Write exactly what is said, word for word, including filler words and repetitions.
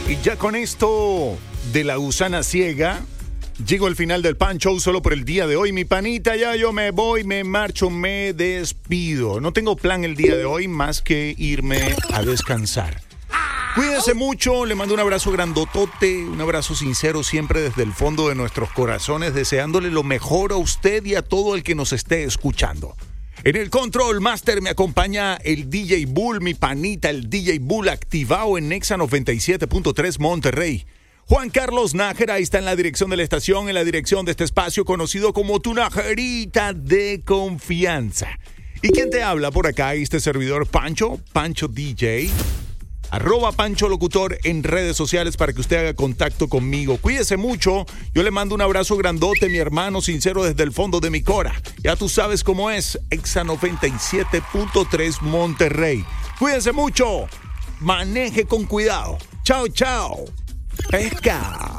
Y ya con esto de la gusana ciega, llego al final del Pan Show solo por el día de hoy. Mi panita, ya yo me voy, me marcho, me despido. No tengo plan el día de hoy más que irme a descansar. Cuídense mucho, le mando un abrazo grandotote, un abrazo sincero siempre desde el fondo de nuestros corazones, deseándole lo mejor a usted y a todo el que nos esté escuchando. En el Control Master me acompaña el D J Bull, mi panita, el D J Bull activado en Nexa noventa y siete punto tres Monterrey. Juan Carlos Nájera está en la dirección de la estación, en la dirección de este espacio conocido como tu Najerita de confianza. ¿Y quién te habla por acá? Este servidor Pancho, Pancho D J. Arroba Pancho Locutor en redes sociales para que usted haga contacto conmigo. Cuídese mucho. Yo le mando un abrazo grandote, mi hermano sincero desde el fondo de mi cora. Ya tú sabes cómo es. Exa noventa y siete punto tres Monterrey. Cuídese mucho. Maneje con cuidado. Chao, chao. Pesca.